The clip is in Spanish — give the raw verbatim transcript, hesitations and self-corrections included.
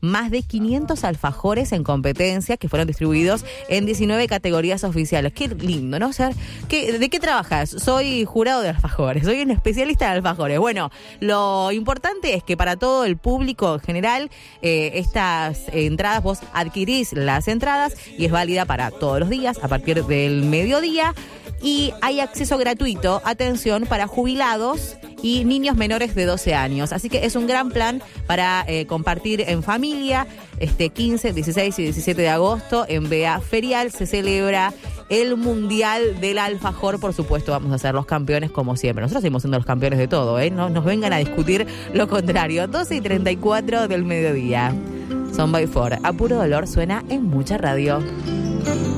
más de quinientos alfajores en competencia que fueron distribuidos en diecinueve categorías oficiales. Qué lindo, ¿no? O sea, ¿qué, ¿de qué trabajas? Soy jurado de alfajores, soy un especialista de alfajores. Bueno, lo importante es que para todo el público en general, eh, estas entradas, vos adquirís las entradas y es válida para todos los días a partir del mediodía. Y hay acceso gratuito, atención, para jubilados y niños menores de doce años. Así que es un gran plan para eh, compartir en familia. Este quince, dieciséis y diecisiete de agosto en Vea Ferial se celebra el Mundial del Alfajor. Por supuesto, vamos a ser los campeones como siempre. Nosotros seguimos siendo los campeones de todo, ¿eh? No nos vengan a discutir lo contrario. doce y treinta y cuatro del mediodía. Son by Four. A puro dolor suena en mucha radio.